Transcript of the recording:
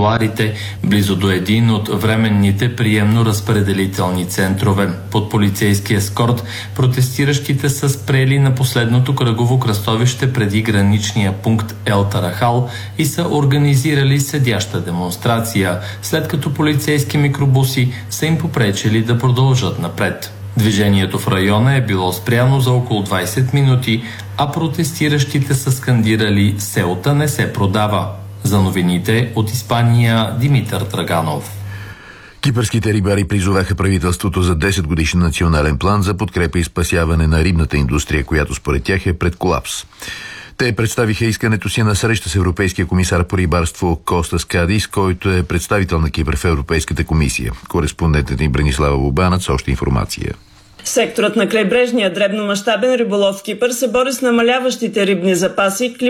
тротоарите, близо до един от временните приемно-разпределителни центрове. Под полицейски ескорт протестиращите са спрели на последното кръгово кръстовище преди граничния пункт Ел Тарахал и са организирали седяща демонстрация, след като полицейски микробуси са им попречили да продължат напред. Движението в района е било спряно за около 20 минути, а протестиращите са скандирали «Селта не се продава». За новините от Испания Димитър Драганов. Кипърските рибари призоваха правителството за 10-годишен национален план за подкрепа и спасяване на рибната индустрия, която според тях е пред колапс. Те представиха искането си на среща с Европейския комисар по рибарство Костас Кадис, който е представител на Кипър в Европейската комисия. Кореспондентът ни Бранислава Лубанът с още информация. Секторът на крайбрежния дребномащабен риболов в Кипър се бори с намаляващите рибни запаси,